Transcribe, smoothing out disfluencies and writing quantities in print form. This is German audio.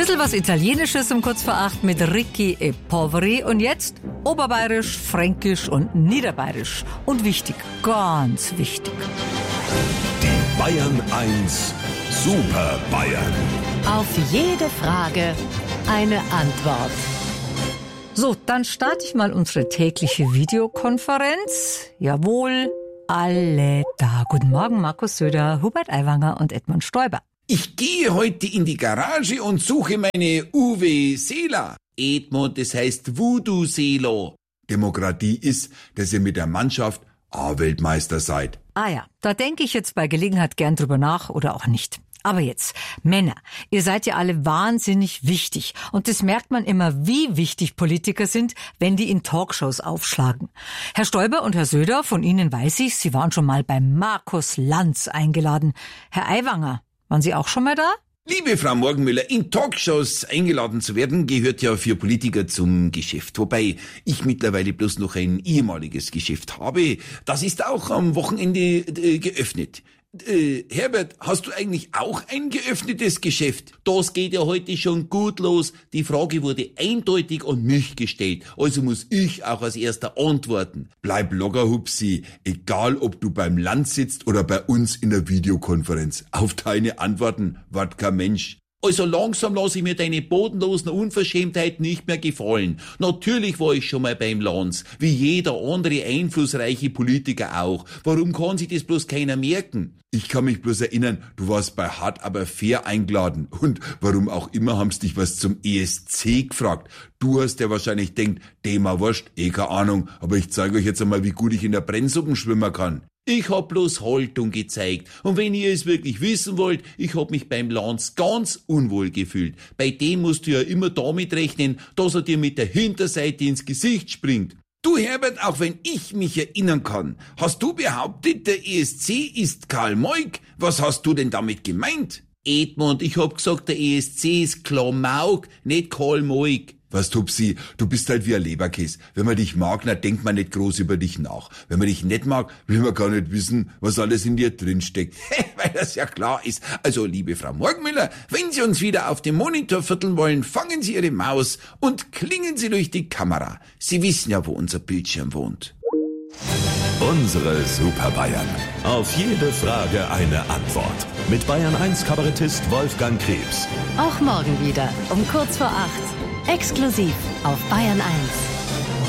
Bisschen was Italienisches um kurz vor 8 mit Ricky e Poveri und jetzt Oberbayerisch, Fränkisch und Niederbayerisch. Und wichtig, ganz wichtig. Die Bayern 1 Super Bayern. Auf jede Frage eine Antwort. So, dann starte ich mal unsere tägliche Videokonferenz. Jawohl, alle da. Guten Morgen, Markus Söder, Hubert Aiwanger und Edmund Stoiber. Ich gehe heute in die Garage und suche meine Uwe Seeler. Edmund, das heißt Voodoo Seeler. Demokratie ist, dass ihr mit der Mannschaft A-Weltmeister seid. Ah ja, da denke ich jetzt bei Gelegenheit gern drüber nach oder auch nicht. Aber jetzt, Männer, ihr seid ja alle wahnsinnig wichtig. Und das merkt man immer, wie wichtig Politiker sind, wenn die in Talkshows aufschlagen. Herr Stoiber und Herr Söder, von Ihnen weiß ich, Sie waren schon mal bei Markus Lanz eingeladen. Herr Aiwanger, waren Sie auch schon mal da? Liebe Frau Morgenmüller, in Talkshows eingeladen zu werden, gehört ja für Politiker zum Geschäft. Wobei ich mittlerweile bloß noch ein ehemaliges Geschäft habe. Das ist auch am Wochenende geöffnet. Herbert, hast du eigentlich auch ein geöffnetes Geschäft? Das geht ja heute schon gut los. Die Frage wurde eindeutig an mich gestellt. Also muss ich auch als Erster antworten. Bleib locker, Hupsi. Egal, ob du beim Land sitzt oder bei uns in der Videokonferenz. Auf deine Antworten wart kein Mensch. Also langsam lasse ich mir deine bodenlosen Unverschämtheiten nicht mehr gefallen. Natürlich war ich schon mal beim Lanz, wie jeder andere einflussreiche Politiker auch. Warum kann sich das bloß keiner merken? Ich kann mich bloß erinnern, du warst bei Hart aber fair eingeladen. Und warum auch immer haben's dich was zum ESC gefragt. Du hast ja wahrscheinlich denkt, Thema wurscht, keine Ahnung, aber ich zeige euch jetzt einmal, wie gut ich in der Brennsuppen schwimmen kann. Ich hab bloß Haltung gezeigt. Und wenn ihr es wirklich wissen wollt, ich hab mich beim Lanz ganz unwohl gefühlt. Bei dem musst du ja immer damit rechnen, dass er dir mit der Hinterseite ins Gesicht springt. Du Herbert, auch wenn ich mich erinnern kann, hast du behauptet, der ESC ist Karl Moik. Was hast du denn damit gemeint? Edmund, ich hab gesagt, der ESC ist Klamauk, nicht Karl Moik. Was, Tupsi, du bist halt wie ein Leberkäse. Wenn man dich mag, dann denkt man nicht groß über dich nach. Wenn man dich nicht mag, will man gar nicht wissen, was alles in dir drin steckt. Weil das ja klar ist. Also, liebe Frau Morgenmüller, wenn Sie uns wieder auf dem Monitor vierteln wollen, fangen Sie Ihre Maus und klingen Sie durch die Kamera. Sie wissen ja, wo unser Bildschirm wohnt. Unsere Super Bayern. Auf jede Frage eine Antwort. Mit Bayern 1 Kabarettist Wolfgang Krebs. Auch morgen wieder um kurz vor 8. Exklusiv auf Bayern 1.